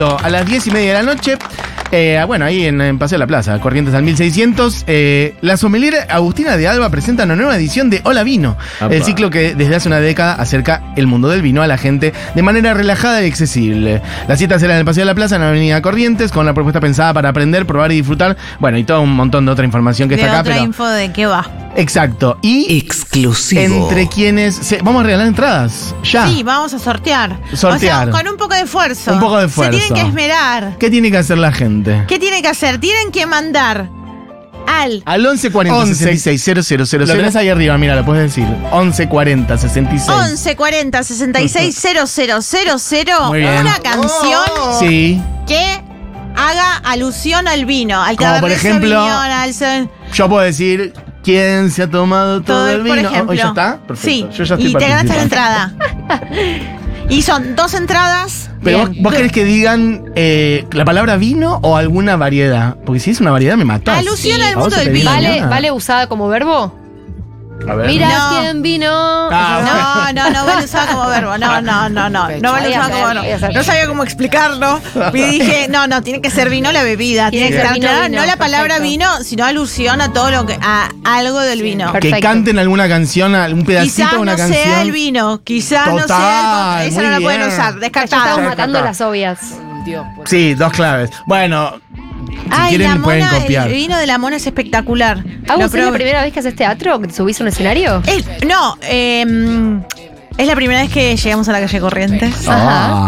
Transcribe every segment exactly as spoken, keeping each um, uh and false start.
A las diez y media de la noche, eh, bueno, ahí en, en Paseo de la Plaza, Corrientes al mil seiscientos, eh, la sommelier Agustina de Alba presenta una nueva edición de Hola Vino, Apa. el ciclo que desde hace una década acerca el mundo del vino a la gente de manera relajada y accesible. La cita será en el Paseo de la Plaza, en la avenida Corrientes, con la propuesta pensada para aprender, probar y disfrutar. Bueno, y todo un montón de otra información que de está acá. otra pero info de qué va. Exacto. Y exclusivo. Entre quienes... Se, vamos a regalar entradas. Ya. Sí, vamos a sortear. Sortear. O sea, con un poco de esfuerzo. Un poco de esfuerzo. Se tienen que esmerar. ¿Qué tiene que hacer la gente? ¿Qué tiene que hacer? Tienen que mandar al... Al once cuarenta sesenta y seis cero cero cero. Lo tenés ahí arriba, mira, lo puedes decir. once cuarenta sesenta y seis. once cuarenta sesenta y seis cero cero cero cero. Muy bien. Una canción oh. Sí. que haga alusión al vino. Al Como por ejemplo, al... yo puedo decir... ¿Quién se ha tomado todo, todo el vino? Por ejemplo. ¿Hoy ya está? Perfecto. Sí, yo ya estoy y te ganaste la entrada. Y son dos entradas. Pero vos, vos querés que digan eh, la palabra vino o alguna variedad. Porque si es una variedad me matás. Alusión sí. al mundo del vino. ¿Vale, ¿Vale usada como verbo? A ver. Mira no. quién vino. Ah, no, no, no vale usada como verbo. No, no, no, no. No vale usada como verbo. No sabía cómo explicarlo. Y dije, no, no, tiene que ser vino la bebida. Tiene, tiene que estar clara, no la palabra perfecto. Vino, sino alusión a todo lo que, a algo del vino. Perfecto. Que canten alguna canción, un pedacito quizás de una no canción. Quizás no sea el vino, quizás Total, no sea el... Esa no la pueden usar, descartada. Estamos matando las obvias. Dios, sí, dos claves. Bueno... Si Ay, quieren, la me pueden mona, copiar. El vino de la mona es espectacular. ¿Agus, es la primera vez que haces teatro? ¿Que te subís a un escenario? El, no, eh, es la primera vez que llegamos a la calle Corrientes. Ajá.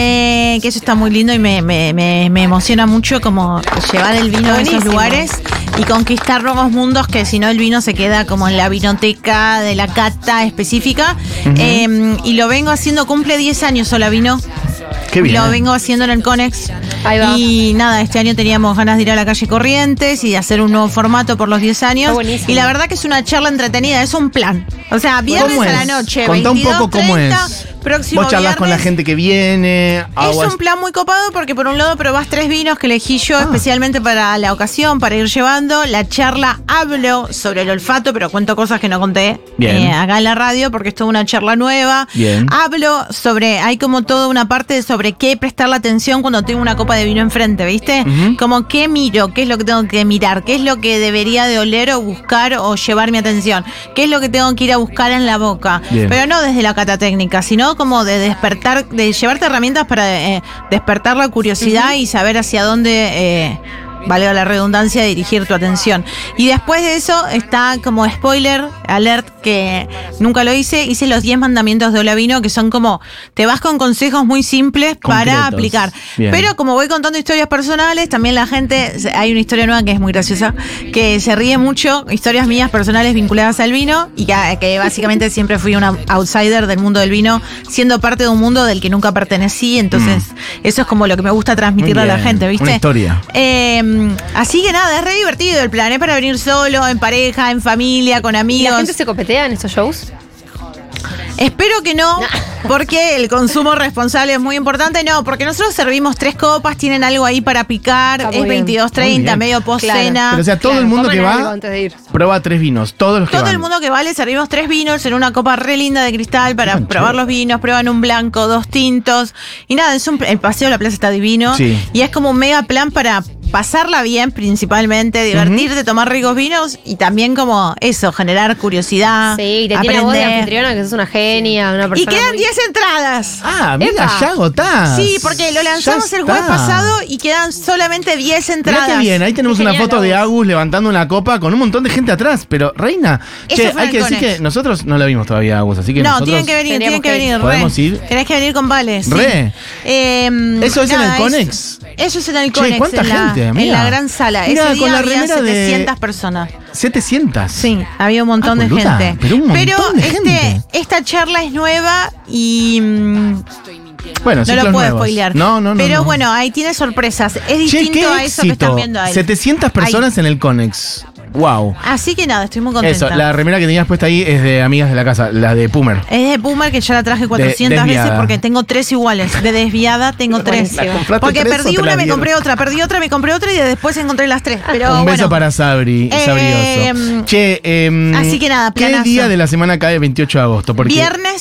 Eh, que eso está muy lindo y me, me, me, me emociona mucho como llevar el vino a esos lugares y conquistar nuevos mundos que si no el vino se queda como en la vinoteca de la cata específica. Uh-huh. eh, y lo vengo haciendo, cumple diez años Hola Vino. Qué bien. Lo vengo haciendo en el Conex. Ahí va. Y nada, este año teníamos ganas de ir a la calle Corrientes y de hacer un nuevo formato por los diez años. Y la verdad que es una charla entretenida, es un plan. O sea, viernes a la noche, Contá veintidós, un poco cómo treinta, es. Próximo Vos charlas viernes. con la gente que viene. Es un plan muy copado porque por un lado probás tres vinos que elegí yo ah. especialmente para la ocasión, para ir llevando. La charla hablo sobre el olfato, pero cuento cosas que no conté eh, acá en la radio porque es toda una charla nueva. Bien. Hablo sobre, hay como toda una parte sobre qué prestar la atención cuando tengo una copa de vino enfrente, ¿viste? Uh-huh. Como qué miro, qué es lo que tengo que mirar, qué es lo que debería de oler o buscar o llevar mi atención, qué es lo que tengo que ir a buscar en la boca. Bien. Pero no desde la cata técnica, sino como de despertar, de llevarte herramientas para eh, despertar la curiosidad uh-huh. y saber hacia dónde, eh, valga la redundancia, dirigir tu atención. Y después de eso está como spoiler alert, que nunca lo hice, hice los diez mandamientos de Hola Vino, que son como, te vas con consejos muy simples Concretos. Para aplicar. Bien. Pero como voy contando historias personales, también la gente, hay una historia nueva que es muy graciosa, que se ríe mucho, historias mías personales vinculadas al vino, y que, que básicamente siempre fui una outsider del mundo del vino, siendo parte de un mundo del que nunca pertenecí, entonces mm. eso es como lo que me gusta transmitirle a la gente, ¿viste? Una historia. Eh, así que nada, es re divertido el plan, es para venir solo, en pareja, en familia, con amigos. ¿Y la gente se copetea en estos shows? Espero que no, porque el consumo responsable es muy importante. No, porque nosotros servimos tres copas, tienen algo ahí para picar, Está es veintidós treinta, medio post-cena. Claro. Pero o sea, todo claro, el mundo que va prueba tres vinos, todos los que Todo van. el mundo que va le servimos tres vinos en una copa re linda de cristal para Mancho. probar los vinos, prueban un blanco, dos tintos. Y nada, es un, el paseo de la plaza está divino. Sí. Y es como un mega plan para pasarla bien principalmente, divertirte, uh-huh. tomar ricos vinos y también como eso, generar curiosidad. Sí, y te aprender. tiene voz de anfitriona que sos una genia, una persona. Y quedan muy... diez entradas. Ah, mira, Epa. ya agotás. Sí, porque lo lanzamos el jueves pasado y quedan solamente diez entradas. Mirá qué bien, ahí tenemos una foto de Agus levantando una copa con un montón de gente atrás, pero reina, che, hay que decir que nosotros no la vimos todavía, Agus, así que no, nosotros tienen que venir, tienen que venir. ¿Podemos ir? Tenés que venir con Vale. Sí. Re. Eh, ¿Eso es nada, en el Conex? Eso es en el Conex. Che, ¿cuánta en gente? La, en la gran sala. Mirá, Ese día con la había remera setecientas de... personas. ¿setecientas? Sí, había un montón ah, de boluda, gente. Pero un montón pero de este, gente. esta charla es nueva y... Mmm, Bueno, no lo puedo nuevos. spoilear. No, no, no. Pero no. bueno, ahí tiene sorpresas. Es distinto che, a eso que están viendo ahí. setecientas personas ahí. En el Conex. Wow. Así que nada, estoy muy contenta. Eso, la remera que tenías puesta ahí es de amigas de la casa, la de Pumer. Es de Pumer, que ya la traje cuatrocientas de veces porque tengo tres iguales. De desviada tengo tres. Porque tres perdí una, me compré otra, perdí otra, me compré otra y después encontré las tres. Pero Un beso bueno. para Sabri, Eh, Sabrioso. Che, eh, así que nada, planazo. ¿qué día de la semana cae el veintiocho de agosto? Porque Viernes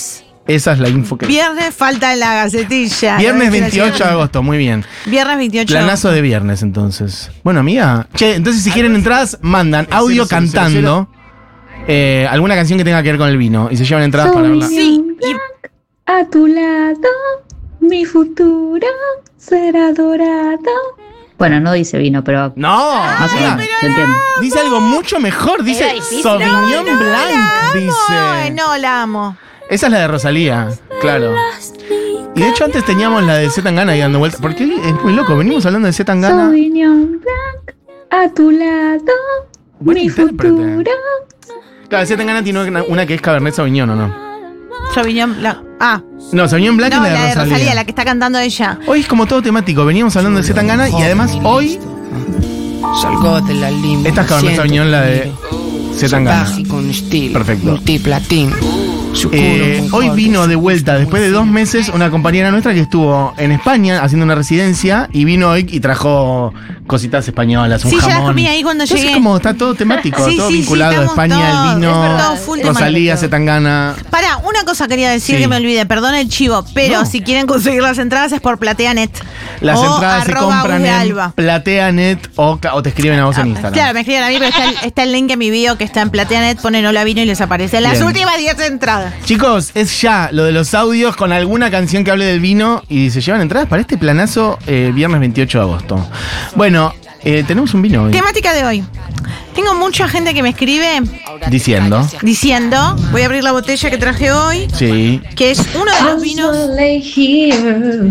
Esa es la info que... Viernes falta en la gacetilla. Viernes ¿no? veintiocho de agosto, muy bien. Viernes veintiocho. Planazo de viernes, entonces. Bueno, amiga. Che, entonces si quieren entradas, mandan audio cero, cero, cantando eh, alguna canción que tenga que ver con el vino. Y se llevan entradas para verla. Sí. A tu lado, mi futuro será dorado. Bueno, no dice vino, pero No, más o amiga, menos, se entiende. dice algo mucho mejor. Dice Era difícil. Sauvignon Blanc. Ay, Dice. no, la amo. Esa es la de Rosalía, claro. Y de hecho antes teníamos la de Zetangana ahí dando vueltas. Porque es muy loco, venimos hablando de Zetangana. Sauvignon Blanc, a tu lado, Buen mi intérprete. futuro. Claro, Zetangana tiene una, una que es Cabernet Sauvignon, ¿o no? Sauvignon Blanc. Ah, No, Sauvignon Blanc no, es la la de Rosalía. Rosalía, la que está cantando ella. Hoy es como todo temático, veníamos hablando de Zetangana y además hoy Salgo de la lima. esta es Cabernet Sauvignon, la de Zetangana. Con estilo. Perfecto. Multiplatín. Eh, hoy vino de vuelta, después de dos meses, una compañera nuestra que estuvo en España haciendo una residencia y vino hoy y trajo cositas españolas, un Sí, ya las jamón. comí ahí cuando Entonces, llegué. como está todo temático, Sí, todo sí, sí, vinculado a estamos España, todos- el vino, es verdad, full Rosalía, temático. Zetangana. Pará, una cosa quería decir Sí. que me olvidé, perdón el chivo, pero No. si quieren conseguir las entradas es por PlateaNet. Las o entradas se arroba compran U de en Alba. PlateaNet o, o te escriben a vos en Ah, Instagram. Claro, me escriben a mí, pero está el, está el link en mi video que está en PlateaNet, ponen hola vino y les aparece las Bien. últimas diez entradas. Chicos, es ya lo de los audios con alguna canción que hable del vino y se llevan entradas para este planazo eh, viernes veintiocho de agosto. Bueno, eh, tenemos un vino hoy. Temática de hoy. Tengo mucha gente que me escribe Diciendo. diciendo, voy a abrir la botella que traje hoy, Sí. que es uno de los vinos. lay here,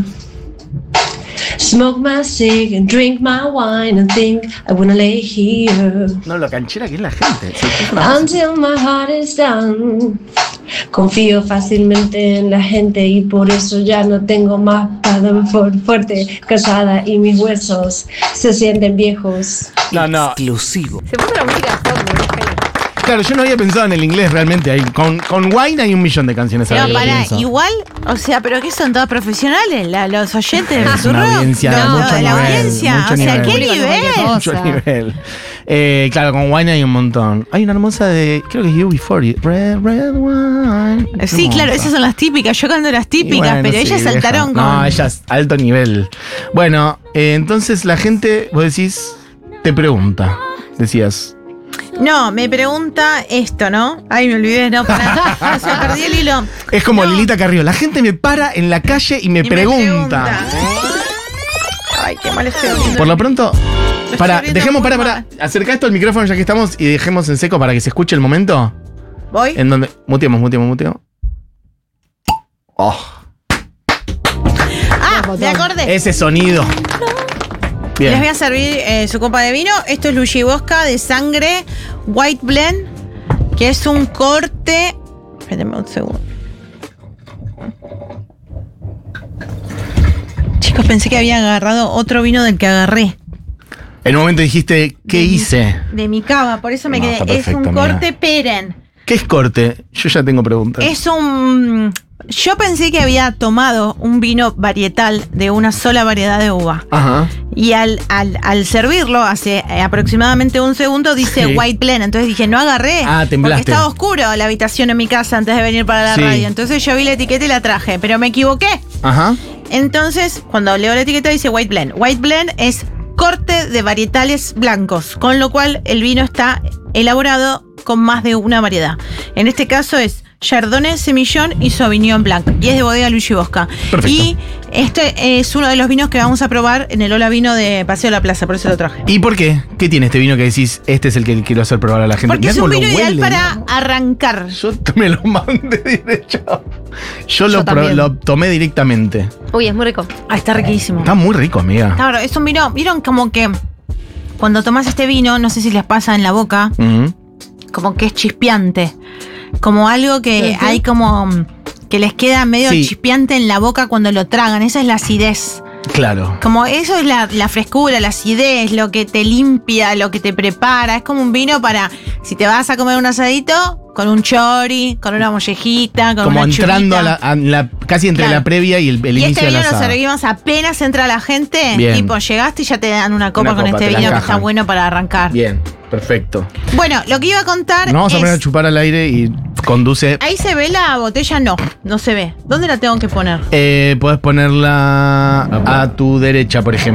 smoke my cig and drink my wine and think I wanna lay here No, lo canchera que es la gente. Sí, es una cosa. until my heart is done. Confío fácilmente en la gente y por eso ya no tengo más para for fuerte, cansada y mis huesos se sienten viejos. No, no. Exclusivo. Se puso la música de fondo, ¿no? Claro, yo no había pensado en el inglés realmente. Hay, con, con Wine hay un millón de canciones. Pero ahora que lo para, pienso. igual, o sea, pero ¿qué son todos profesionales? La- los oyentes de Es una Futurock, audiencia de no, mucho de la nivel, audiencia, mucho o sea, nivel. ¿qué Público no cualquier nivel? cosa. Mucho nivel. Eh, claro, con Wine hay un montón. Hay una hermosa de. Creo que es You Before You. Red, red wine. Sí, Hermosa. claro, esas son las típicas. Yo canto las Y típicas, bueno, pero sí, ellas deja. saltaron con. No, ellas, alto nivel. Bueno, eh, entonces la gente, vos decís, te pregunta. Decías. No, me pregunta esto, ¿no? Ay, me olvidé, no, para. O sea, perdí el hilo. Es como No. Lilita Carrillo. La gente me para en la calle y me, Y pregunta. Ay, qué mal estoy oyendo. Por lo pronto. Lo Para, estoy viendo dejemos, muy para, para. mal. Acerca esto al micrófono ya que estamos y dejemos en seco para que se escuche el momento. ¿Voy? En donde. Muteemos, muteemos, muteemos. Oh, Ah, me acordé. ese sonido. Les voy Bien. a servir eh, su copa de vino. Esto es Luigi Bosca de sangre White Blend, que es un corte. Espérenme un segundo. Chicos, pensé que había agarrado otro vino del que agarré. En un momento dijiste, ¿qué hice? De mi cava, por eso me No, quedé. está Es perfecto, un amiga. corte Peren. ¿Qué es corte? Yo ya tengo preguntas. Es un. Yo pensé que había tomado un vino varietal de una sola variedad de uva. Ajá. Y al, al, al servirlo, hace eh, aproximadamente un segundo, dice Sí. White Blend. Entonces dije, no agarré. Ah, temblaste. Porque estaba oscuro la habitación en mi casa antes de venir para la Sí. radio. Entonces yo vi la etiqueta y la traje, pero me equivoqué. Ajá. Entonces, cuando leo la etiqueta dice White Blend. White Blend es corte de varietales blancos, con lo cual el vino está elaborado con más de una variedad. En este caso es Chardonnay, Semillón y Sauvignon Blanc. Y es de bodega Luigi Bosca. Perfecto. Y este es uno de los vinos que vamos a probar en el Hola Vino de Paseo de la Plaza, por eso lo traje. ¿Y por qué? ¿Qué tiene este vino que decís, este es el que quiero hacer probar a la gente? Porque Mirá es un cómo lo vino ideal huele, para ¿no? arrancar. Yo me lo mandé derecho. Yo, lo, Yo pro- también. lo tomé directamente. Uy, es muy rico. Ah, está riquísimo. Está muy rico, amiga. Claro, es un vino, vieron como que cuando tomas este vino, no sé si les pasa en la boca, Ujú. como que es chispeante. Como algo que hay como mm, que les queda medio Sí. chispeante en la boca cuando lo tragan. Esa es la acidez. Claro. Como eso es la, la frescura, la acidez, lo que te limpia, lo que te prepara. Es como un vino para, si te vas a comer un asadito, con un chori, con una mollejita, con Como una entrando churrita. a la, a la- casi entre Claro. la previa y el, el y inicio este de la vino lo asada. servimos apenas entra la gente. Bien. Tipo, llegaste y ya te dan una copa Una con copa, este te la vino que encajan. está bueno para arrancar. Bien, Perfecto. Bueno, lo que iba a contar Nos vamos a es... poner a chupar al aire y conduce. Ahí se ve la botella, no, no se ve. ¿Dónde la tengo que poner? Eh, podés ponerla a tu derecha, por ejemplo.